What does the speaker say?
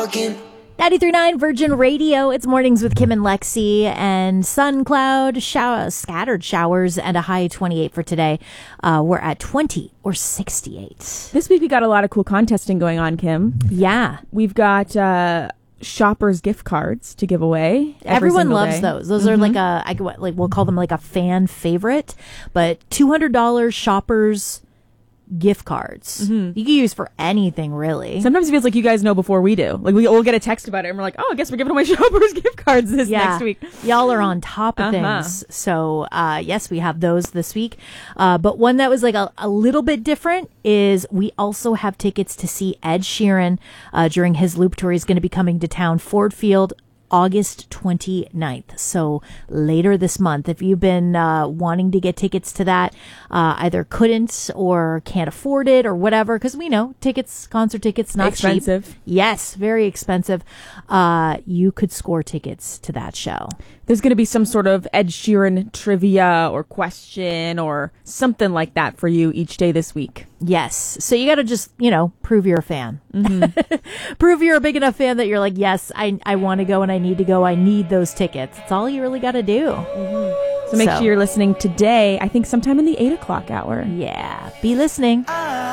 talking. 93.9 Virgin Radio. It's Mornings with Kim and Lexi, and sun, cloud, scattered showers, and a high 28 for today. We're at 20 or 68. This week we got a lot of cool contesting going on, Kim. Yeah. We've got Shoppers gift cards to give away. Everyone loves those. Those are like we'll call them like a fan favorite, but $200 Shoppers gift cards. You can use for anything, really. Sometimes it feels like you guys know before we do. Like we'll get a text about it and we're like, oh, I guess we're giving away Shoppers gift cards next week. Y'all are on top of things. So yes, we have those this week. But one that was like a little bit different is we also have tickets to see Ed Sheeran during his Loop tour. He's going to be coming to town, Ford Field, August 29th. So later this month. If you've been wanting to get tickets to that, either couldn't or can't afford it or whatever, because we know concert tickets, not expensive. Cheap. Yes, very expensive. You could score tickets to that show. There's going to be some sort of Ed Sheeran trivia or question or something like that for you each day this week. Yes. So you got to just, prove you're a fan. Prove you're a big enough fan that you're like, yes, I want to go and I need to go. I need those tickets. That's all you really got to do. So make sure you're listening today, I think sometime in the 8 o'clock hour. Yeah. Be listening.